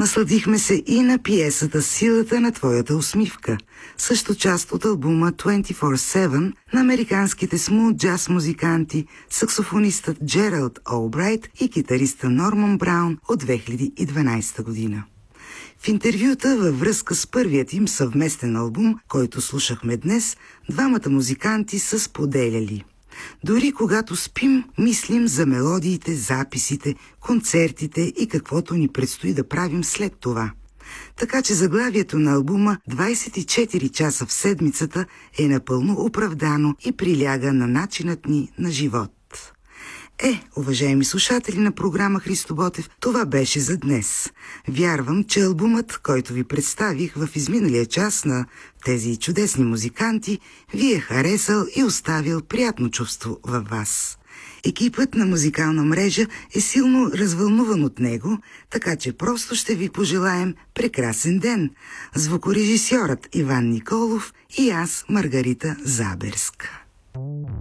Насладихме се и на пиесата "Силата на твоята усмивка", също част от албума 24/7 на американските смут джаз музиканти, саксофонистът Джералд Олбрайт и китариста Норман Браун от 2012 година. В интервюта във връзка с първият им съвместен албум, който слушахме днес, двамата музиканти са споделяли: дори когато спим, мислим за мелодиите, записите, концертите и каквото ни предстои да правим след това. Така че заглавието на албума "24 часа в седмицата" е напълно оправдано и приляга на начинът ни на живот. Уважаеми слушатели на програма Христо Ботев, това беше за днес. Вярвам, че албумът, който ви представих в изминалия час на тези чудесни музиканти, ви е харесал и оставил приятно чувство във вас. Екипът на музикална мрежа е силно развълнуван от него, така че просто ще ви пожелаем прекрасен ден. Звукорежисьорът Иван Николов и аз, Маргарита Заберска.